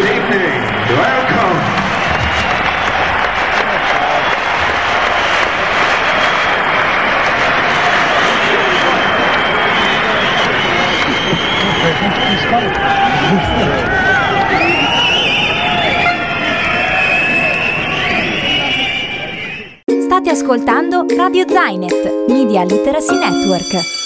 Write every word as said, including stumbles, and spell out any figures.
Good evening. Welcome. State ascoltando Radio Zainet, Media Literacy Network.